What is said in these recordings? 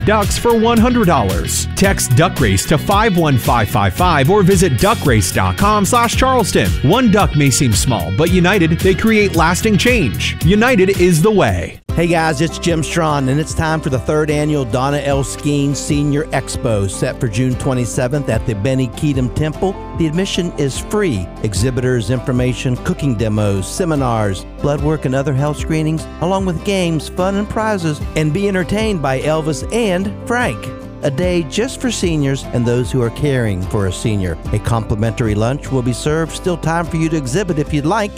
ducks for $100. Text Duck Race to 51555 or visit duckrace.com/Charleston. One duck may seem small, but united, they create lasting change. United is the way. Hey guys, it's Jim Strawn, and it's time for the 3rd annual Donna L. Skeen Senior Expo, set for June 27th at the Benny Keatum Temple. The admission is free. Exhibitors, information, cooking demos, seminars, blood work, and other health screenings, along with games, fun, and prizes, and be entertained by Elvis and Frank. A day just for seniors and those who are caring for a senior. A complimentary lunch will be served. Still time for you to exhibit if you'd like.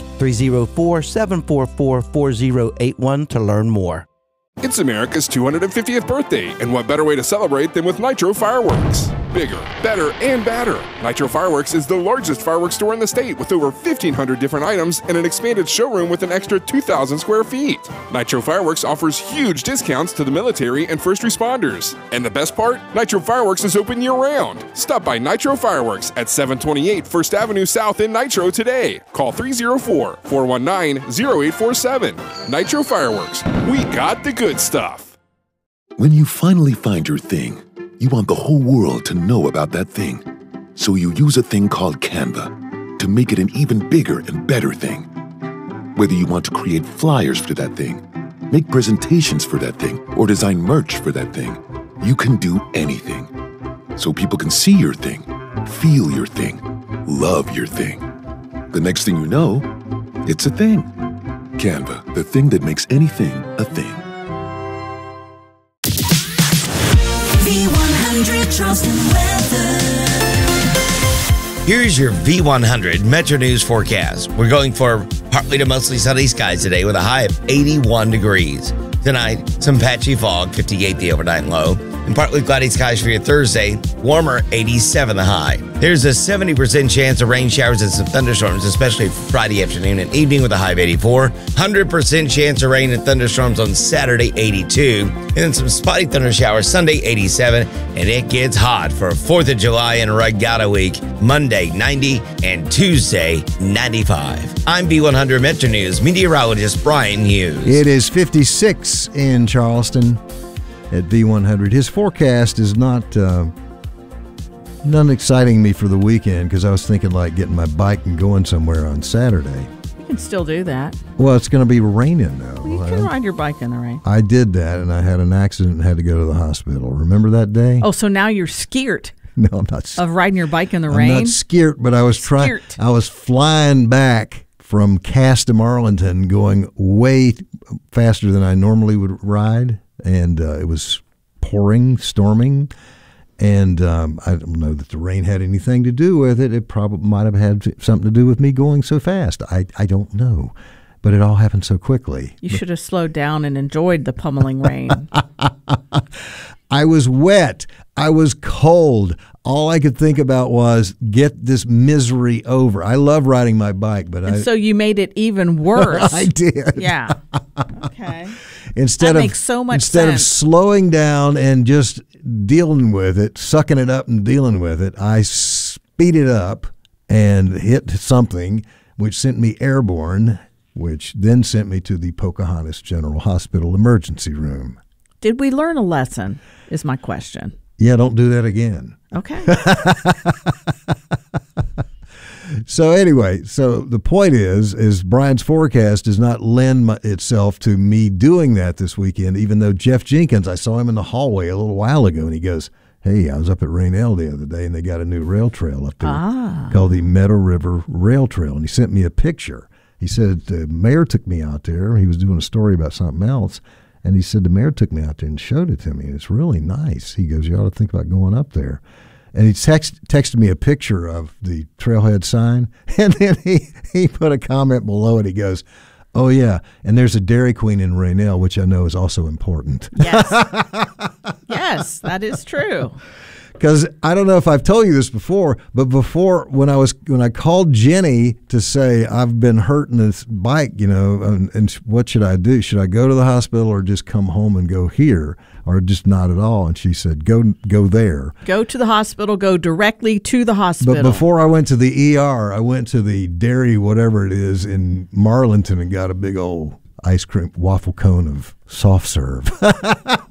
304-744-4081 to learn more. It's America's 250th birthday, and what better way to celebrate than with Nitro Fireworks? Bigger, better, and badder. Nitro Fireworks is the largest fireworks store in the state with over 1,500 different items and an expanded showroom with an extra 2,000 square feet. Nitro Fireworks offers huge discounts to the military and first responders. And the best part? Nitro Fireworks is open year-round. Stop by Nitro Fireworks at 728 First Avenue South in Nitro today. Call 304-419-0847. Nitro Fireworks. We got the good stuff. When you finally find your thing, you want the whole world to know about that thing. So you use a thing called Canva to make it an even bigger and better thing. Whether you want to create flyers for that thing, make presentations for that thing, or design merch for that thing, you can do anything. So people can see your thing, feel your thing, love your thing. The next thing you know, it's a thing. Canva, the thing that makes anything a thing. V100 Charleston weather. Here's your V100 Metro News forecast. We're going for partly to mostly sunny skies today with a high of 81 degrees. Tonight, some patchy fog, 58 the overnight low, and partly cloudy skies for your Thursday, warmer 87 the high. There's a 70% chance of rain showers and some thunderstorms, especially Friday afternoon and evening with a high of 84. 100% chance of rain and thunderstorms on Saturday, 82. And then some spotty thunder showers Sunday, 87. And it gets hot for 4th of July and Regatta Week, Monday, 90, and Tuesday, 95. I'm V100 Metro News meteorologist Brian Hughes. It is 56 in Charleston at V100. His forecast is not exciting me for the weekend because I was thinking like getting my bike and going somewhere on Saturday. You can still do that. Well, it's going to be raining though. Well, you can ride your bike in the rain. I did that and I had an accident and had to go to the hospital. Remember that day? Oh, so now you're scared. No, I'm not. Of riding your bike in the rain? I'm not scared, but I was trying. I was flying back from Cass to Marlinton going way faster than I normally would ride. And it was pouring, storming, and I don't know that the rain had anything to do with it. It probably might have had something to do with me going so fast. I don't know, but it all happened so quickly. You should have slowed down and enjoyed the pummeling rain. I was wet. I was cold. All I could think about was get this misery over. I love riding my bike, but so you made it even worse. I did. Yeah. Okay. Instead that makes so much instead sense. of slowing down and just dealing with it, sucking it up and dealing with it, I speeded up and hit something which sent me airborne, which then sent me to the Pocahontas General Hospital emergency room. Did we learn a lesson, is my question. Yeah, don't do that again. Okay. So anyway, the point is Brian's forecast does not lend itself to me doing that this weekend, even though Jeff Jenkins, I saw him in the hallway a little while ago, and he goes, hey, I was up at Rainelle the other day, and they got a new rail trail up there called the Meadow River Rail Trail, and he sent me a picture. He said the mayor took me out there. He was doing a story about something else, and he said the mayor took me out there and showed it to me, and it's really nice. He goes, you ought to think about going up there. And he texted me a picture of the trailhead sign, and then he put a comment below it. He goes, oh, yeah, and there's a Dairy Queen in Rainelle, which I know is also important. Yes. Yes, that is true. Because I don't know if I've told you this before, but before when I called Jenny to say I've been hurting this bike, and what should I do? Should I go to the hospital or just come home and go here, or just not at all? And she said, go there. Go to the hospital. Go directly to the hospital. But before I went to the ER, I went to the dairy, whatever it is, in Marlinton and got a big old ice cream waffle cone of soft serve.